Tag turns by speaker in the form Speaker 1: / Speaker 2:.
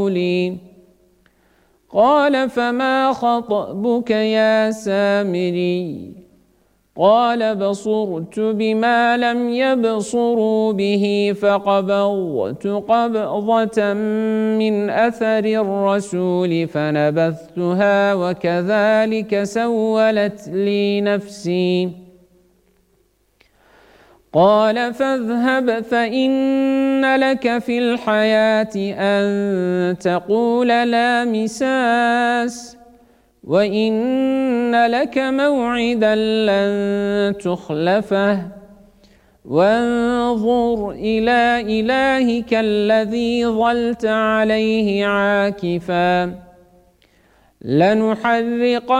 Speaker 1: قال فما خطبك يا سامري قال بصرت بما لم يبصروا به فقبضت قبضة من أثر الرسول فنبذتها وكذلك سولت لي نفسي قال فاذهب فإن لك في الحياة أن تقول لا مساس وإن لك موعدا لن تخلفه وانظر إلى إلهك الذي ظلت عليه عاكفا لنحرقنه